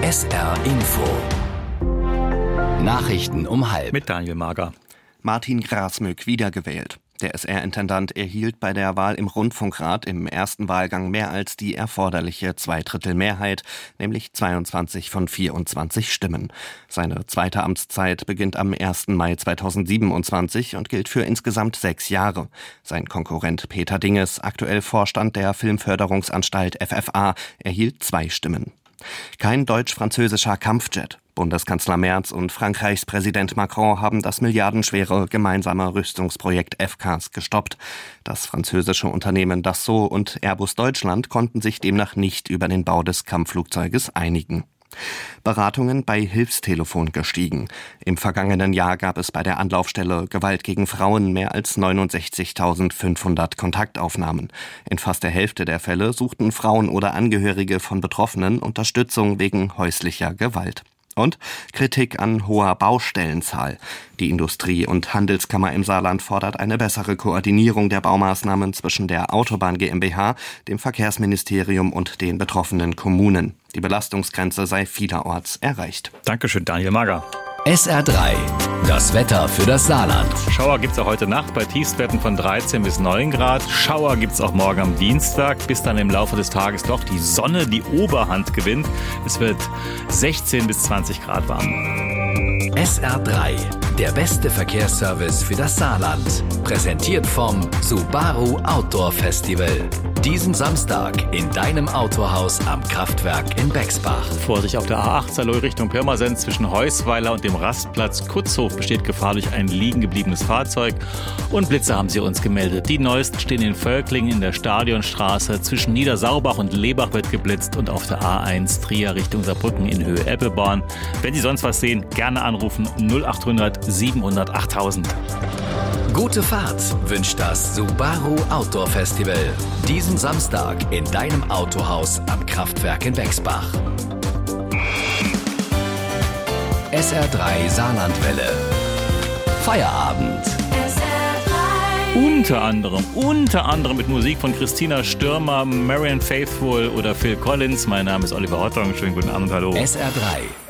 SR Info. Nachrichten um 12:30. Mit Daniel Mager. Martin Grasmück wiedergewählt. Der SR-Intendant erhielt bei der Wahl im Rundfunkrat im ersten Wahlgang mehr als die erforderliche Zweidrittelmehrheit, nämlich 22 von 24 Stimmen. Seine zweite Amtszeit beginnt am 1. Mai 2027 und gilt für insgesamt 6 Jahre. Sein Konkurrent Peter Dinges, aktuell Vorstand der Filmförderungsanstalt FFA, erhielt 2 Stimmen. Kein deutsch-französischer Kampfjet. Bundeskanzler Merz und Frankreichs Präsident Macron haben das milliardenschwere gemeinsame Rüstungsprojekt FCAS gestoppt. Das französische Unternehmen Dassault und Airbus Deutschland konnten sich demnach nicht über den Bau des Kampfflugzeuges einigen. Beratungen bei Hilfstelefon gestiegen. Im vergangenen Jahr gab es bei der Anlaufstelle Gewalt gegen Frauen mehr als 69.500 Kontaktaufnahmen. In fast der Hälfte der Fälle suchten Frauen oder Angehörige von Betroffenen Unterstützung wegen häuslicher Gewalt. Und Kritik an hoher Baustellenzahl. Die Industrie- und Handelskammer im Saarland fordert eine bessere Koordinierung der Baumaßnahmen zwischen der Autobahn GmbH, dem Verkehrsministerium und den betroffenen Kommunen. Die Belastungsgrenze sei vielerorts erreicht. Dankeschön, Daniel Mager. SR3, das Wetter für das Saarland. Schauer gibt's auch heute Nacht bei Tiefstwerten von 13 bis 9 Grad. Schauer gibt's auch morgen am Dienstag, bis dann im Laufe des Tages doch die Sonne die Oberhand gewinnt. Es wird 16 bis 20 Grad warm. SR3, der beste Verkehrsservice für das Saarland. Präsentiert vom Subaru Outdoor Festival. Diesen Samstag in deinem Autohaus am Kraftwerk in Bexbach. Vorsicht auf der A8 Saarlouis Richtung Pirmasens zwischen Heusweiler und dem Rastplatz Kutzhof besteht Gefahr durch ein liegen gebliebenes Fahrzeug. Und Blitze haben sie uns gemeldet. Die neuesten stehen in Völklingen in der Stadionstraße. Zwischen Niedersaubach und Lebach wird geblitzt und auf der A1 Trier Richtung Saarbrücken in Höhe Eppelborn. Wenn Sie sonst was sehen, gerne anrufen 0800 700 8000. Gute Fahrt wünscht das Subaru Outdoor Festival. Diesen Samstag in deinem Autohaus am Kraftwerk in Bexbach. SR3 Saarlandwelle. Feierabend. Unter anderem mit Musik von Christina Stürmer, Marianne Faithfull oder Phil Collins. Mein Name ist Oliver Hortong. Schönen guten Abend, hallo. SR3.